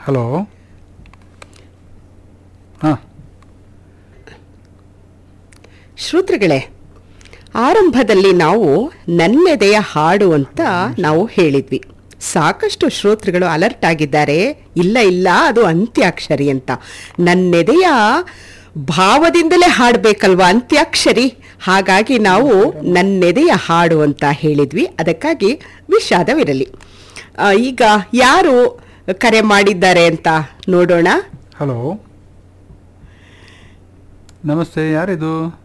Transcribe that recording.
Hello. ಹಾಂ, ಶ್ರೋತೃಗಳೇ, ಆರಂಭದಲ್ಲಿ ನಾವು ನನ್ನೆದೆಯ ಹಾಡು ಅಂತ ನಾವು ಹೇಳಿದ್ವಿ. ಸಾಕಷ್ಟು ಶ್ರೋತೃಗಳು ಅಲರ್ಟ್ ಆಗಿದ್ದಾರೆ, ಇಲ್ಲ ಇಲ್ಲ ಅದು ಅಂತ್ಯಾಕ್ಷರಿ ಅಂತ. ನನ್ನೆದೆಯ ಭಾವದಿಂದಲೇ ಹಾಡಬೇಕಲ್ವಾ ಅಂತ್ಯಾಕ್ಷರಿ, ಹಾಗಾಗಿ ನಾವು ನನ್ನೆದೆಯ ಹಾಡು ಅಂತ ಹೇಳಿದ್ವಿ. ಅದಕ್ಕಾಗಿ ವಿಷಾದವಿರಲಿ. ಈಗ ಯಾರು ಕರೆ ಮಾಡಿದ್ದಾರೆ ಅಂತ ನೋಡೋಣ. ಹಲೋ, ನಮಸ್ತೆ, ಯಾರಿದು?